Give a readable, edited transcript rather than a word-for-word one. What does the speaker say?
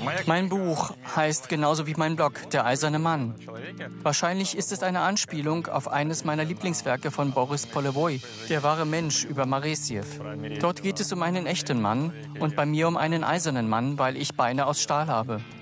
Mein Buch heißt genauso wie mein Blog Der eiserne Mann. Wahrscheinlich ist es eine Anspielung auf eines meiner Lieblingswerke von Boris Polowoi, Der wahre Mensch über Maresiev. Dort geht es um einen echten Mann und bei mir um einen eisernen Mann, weil ich Beine aus Stahl habe.